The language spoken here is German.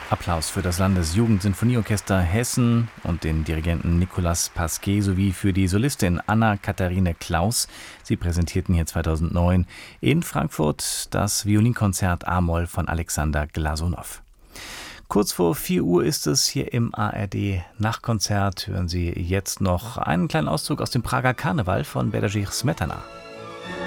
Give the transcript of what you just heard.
Applaus für das Landesjugendsinfonieorchester Hessen und den Dirigenten Nicolas Pasquet sowie für die Solistin Anna-Katharine Klaus. Sie präsentierten hier 2009 in Frankfurt das Violinkonzert A-Moll von Alexander Glasunow. Kurz vor 4 Uhr ist es hier im ARD Nachtkonzert. Hören Sie jetzt noch einen kleinen Auszug aus dem Prager Karneval von Bedřich Smetana.